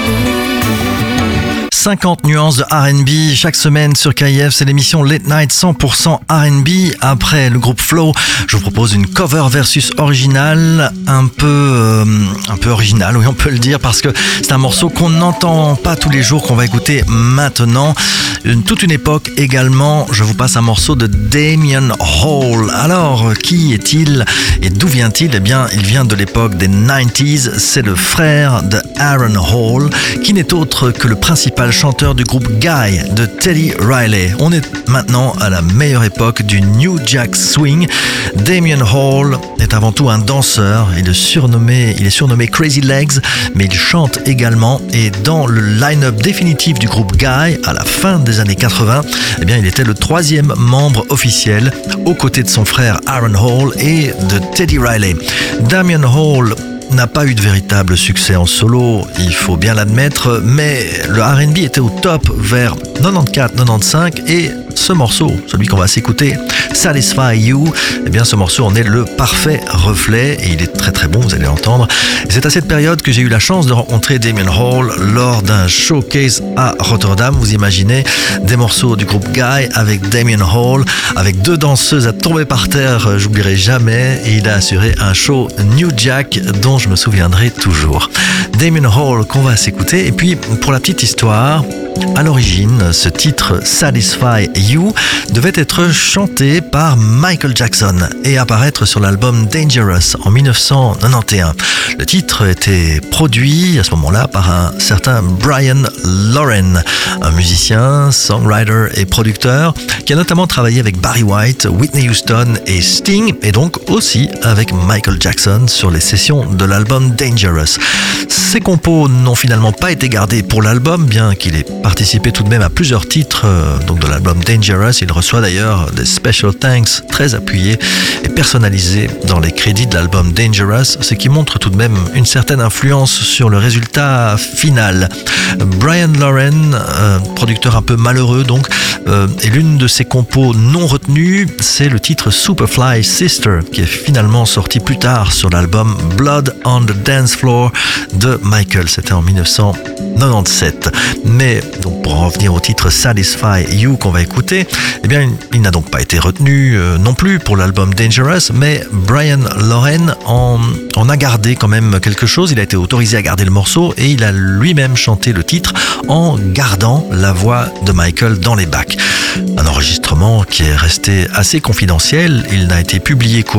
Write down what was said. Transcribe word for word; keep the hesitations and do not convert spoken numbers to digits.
cinquante nuances de R and B chaque semaine sur K I F, c'est l'émission Late Night cent pour cent R and B. Après le groupe Flow, je vous propose une cover versus original, un peu euh, un peu original, oui on peut le dire, parce que c'est un morceau qu'on n'entend pas tous les jours, qu'on va écouter maintenant. Une, toute une époque également, je vous passe un morceau de Damian Hall. Alors, qui est-il et d'où vient-il? Eh bien, il vient de l'époque des quatre-vingt-dix, c'est le frère de Aaron Hall, qui n'est autre que le principal chanteur du groupe Guy de Teddy Riley. On est maintenant à la meilleure époque du New Jack Swing. Damian Hall est avant tout un danseur. Il est surnommé, il est surnommé Crazy Legs, mais il chante également. Et dans le line-up définitif du groupe Guy, à la fin des années quatre-vingts, eh bien, il était le troisième membre officiel, aux côtés de son frère Aaron Hall et de Teddy Riley. Damian Hall n'a pas eu de véritable succès en solo, il faut bien l'admettre, mais le R and B était au top vers quatre-vingt-quatorze quatre-vingt-quinze et ce morceau, celui qu'on va s'écouter, Satisfy You, eh bien ce morceau en est le parfait reflet et il est très très bon, vous allez l'entendre. Et c'est à cette période que j'ai eu la chance de rencontrer Damian Hall lors d'un showcase à Rotterdam. Vous imaginez des morceaux du groupe Guy avec Damian Hall, avec deux danseuses à tomber par terre, j'oublierai jamais, et il a assuré un show New Jack dont je me souviendrai toujours. Damian Hall qu'on va s'écouter, et puis pour la petite histoire, à l'origine, ce titre Satisfy You devait être chanté par Michael Jackson et apparaître sur l'album Dangerous en dix-neuf cent quatre-vingt-onze. Le titre était produit à ce moment-là par un certain Brian Loren, un musicien, songwriter et producteur qui a notamment travaillé avec Barry White, Whitney Houston et Sting, et donc aussi avec Michael Jackson sur les sessions de l'album Dangerous. Ces compos n'ont finalement pas été gardés pour l'album, bien qu'il ait participé tout de même à plusieurs titres euh, donc de l'album Dangerous. Il reçoit d'ailleurs des special thanks très appuyés et personnalisés dans les crédits de l'album Dangerous, ce qui montre tout de même une certaine influence sur le résultat final. Brian Loren, euh, producteur un peu malheureux donc, euh, et l'une de ses compos non retenues, c'est le titre Superfly Sister, qui est finalement sorti plus tard sur l'album Blood on the Dance Floor de Michael. C'était en dix-neuf cent quatre-vingt-dix-sept. Mais donc pour en revenir au titre Satisfy You qu'on va écouter, eh bien il n'a donc pas été retenu euh, non plus pour l'album Dangerous, mais Brian Loren en, en a gardé quand même quelque chose. Il a été autorisé à garder le morceau et il a lui-même chanté le titre en gardant la voix de Michael dans les bacs. Un enregistrement qui est resté assez confidentiel. Il n'a été publié qu'au